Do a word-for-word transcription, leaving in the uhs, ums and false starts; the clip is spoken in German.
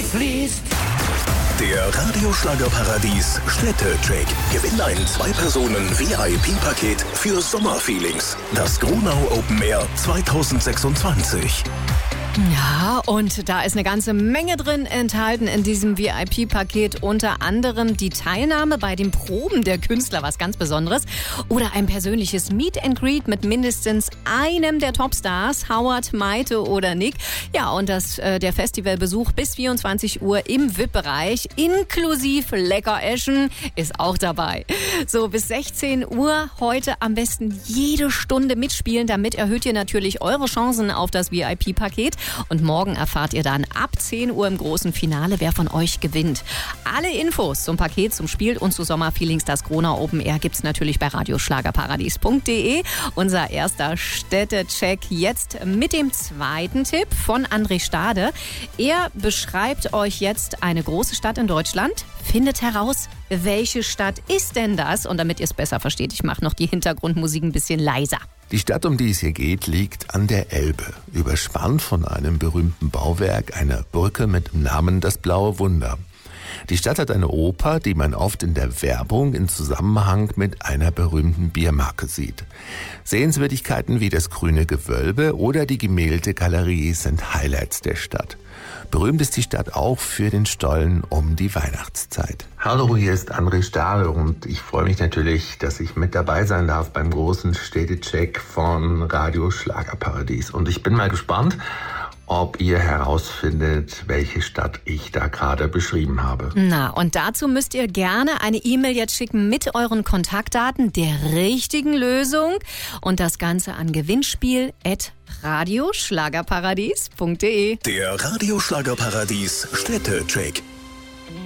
fließt. Der Radioschlagerparadies Städtecheck. Gewinn ein Zwei-Personen-V I P-Paket für Sommerfeelings. Das Gronau Open Air zwanzig sechsundzwanzig. Ja, und da ist eine ganze Menge drin enthalten in diesem V I P-Paket. Unter anderem die Teilnahme bei den Proben der Künstler, was ganz Besonderes. Oder ein persönliches Meet and Greet mit mindestens einem der Topstars, Howard, Maite oder Nick. Ja, und das, äh, der Festivalbesuch bis vierundzwanzig Uhr im V I P-Bereich, inklusive Leckereschen, ist auch dabei. So, bis sechzehn Uhr heute am besten jede Stunde mitspielen. Damit erhöht ihr natürlich eure Chancen auf das V I P-Paket. Und morgen erfahrt ihr dann ab zehn Uhr im großen Finale, wer von euch gewinnt. Alle Infos zum Paket, zum Spiel und zu Sommerfeelings, das Gronau Open Air, gibt's natürlich bei radioschlagerparadies punkt de. Unser erster Städtecheck jetzt mit dem zweiten Tipp von André Stade. Er beschreibt euch jetzt eine große Stadt in Deutschland. Findet heraus, welche Stadt ist denn das? Und damit ihr es besser versteht, ich mache noch die Hintergrundmusik ein bisschen leiser. Die Stadt, um die es hier geht, liegt an der Elbe, überspannt von einem berühmten Bauwerk, einer Brücke mit dem Namen Das Blaue Wunder. Die Stadt hat eine Oper, die man oft in der Werbung in Zusammenhang mit einer berühmten Biermarke sieht. Sehenswürdigkeiten wie das Grüne Gewölbe oder die Gemäldegalerie sind Highlights der Stadt. Berühmt ist die Stadt auch für den Stollen um die Weihnachtszeit. Hallo, hier ist André Stade und ich freue mich natürlich, dass ich mit dabei sein darf beim großen Städtecheck von Radio Schlagerparadies. Und ich bin mal gespannt, ob ihr herausfindet, welche Stadt ich da gerade beschrieben habe. Na, und dazu müsst ihr gerne eine E-Mail jetzt schicken mit euren Kontaktdaten der richtigen Lösung und das Ganze an gewinnspiel at radioschlagerparadies punkt de. Der Radioschlagerparadies Städtecheck.